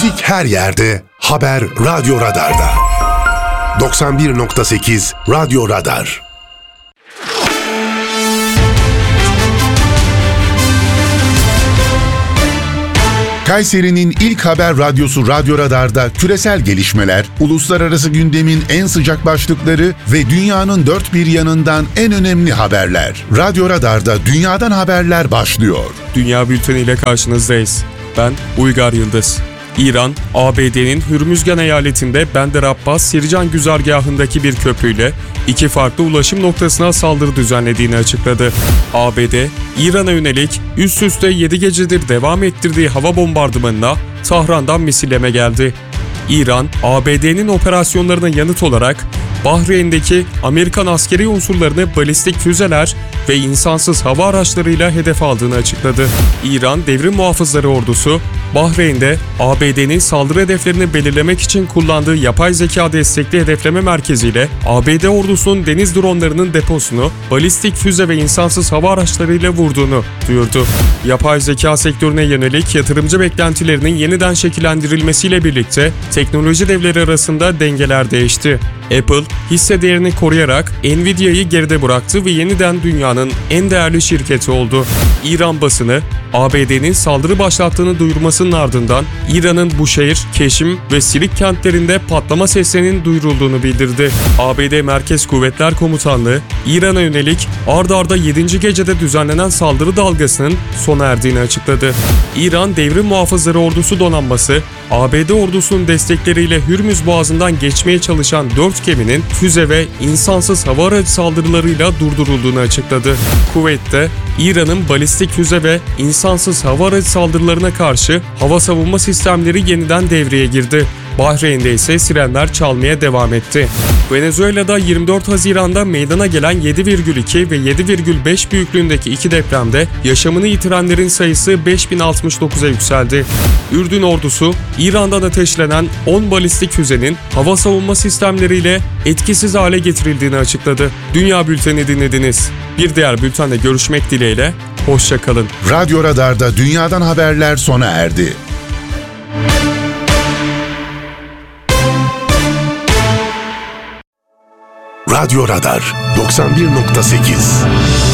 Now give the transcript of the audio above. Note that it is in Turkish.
Müzik her yerde, haber Radyo Radar'da. 91.8 Radyo Radar. Kayseri'nin ilk haber radyosu Radyo Radar'da küresel gelişmeler, uluslararası gündemin en sıcak başlıkları ve dünyanın dört bir yanından en önemli haberler. Radyo Radar'da dünyadan haberler başlıyor. Dünya Bülteni ile karşınızdayız. Ben Uygar Yıldız. İran, ABD'nin Hürmüzgan eyaletinde Bender Abbas Sircan güzergahındaki bir köprüyle iki farklı ulaşım noktasına saldırı düzenlediğini açıkladı. ABD, İran'a yönelik üst üste 7 gecedir devam ettirdiği hava bombardımanına Tahran'dan misilleme geldi. İran, ABD'nin operasyonlarına yanıt olarak Bahreyn'deki Amerikan askeri unsurlarını balistik füzeler ve insansız hava araçlarıyla hedef aldığını açıkladı. İran Devrim Muhafızları Ordusu, Bahreyn'de ABD'nin saldırı hedeflerini belirlemek için kullandığı yapay zeka destekli hedefleme merkeziyle ABD ordusunun deniz dronlarının deposunu balistik füze ve insansız hava araçlarıyla vurduğunu duyurdu. Yapay zeka sektörüne yönelik yatırımcı beklentilerinin yeniden şekillendirilmesiyle birlikte teknoloji devleri arasında dengeler değişti. Apple, hisse değerini koruyarak Nvidia'yı geride bıraktı ve yeniden dünyanın en değerli şirketi oldu. İran basını, ABD'nin saldırı başlattığını duyurmasının ardından İran'ın Buşehir, Keşim ve Silik kentlerinde patlama seslerinin duyurulduğunu bildirdi. ABD Merkez Kuvvetler Komutanlığı, İran'a yönelik ard arda 7. gecede düzenlenen saldırı dalgasının sona erdiğini açıkladı. İran Devrim Muhafızları Ordusu donanması, ABD ordusunun destekleriyle Hürmüz Boğazı'ndan geçmeye çalışan 4 geminin füze ve insansız hava aracı saldırılarıyla durdurulduğunu açıkladı. Kuveyt'te İran'ın balistik füze ve insansız hava aracı saldırılarına karşı hava savunma sistemleri yeniden devreye girdi. Bahreyn'de ise sirenler çalmaya devam etti. Venezuela'da 24 Haziran'da meydana gelen 7,2 ve 7,5 büyüklüğündeki iki depremde yaşamını yitirenlerin sayısı 5069'a yükseldi. Ürdün ordusu, İran'dan ateşlenen 10 balistik füzenin hava savunma sistemleriyle etkisiz hale getirildiğini açıkladı. Dünya Bülteni dinlediniz. Bir diğer bültenle görüşmek dileğiyle, hoşça kalın. Radyo Radar'da dünyadan haberler sona erdi. Radyo Radar 91.8